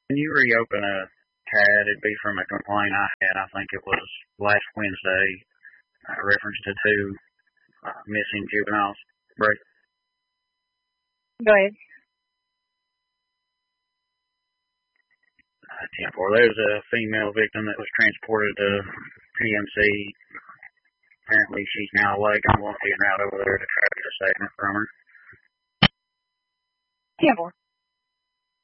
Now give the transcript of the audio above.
When you reopen a CAD, it'd be from a complaint I had. I think it was last Wednesday, reference to two missing juveniles. Right. Go ahead. 10-4. There was a female victim that was transported to PMC. Apparently she's now awake. I'm going to get out over there to try to get a statement from her. 10-4.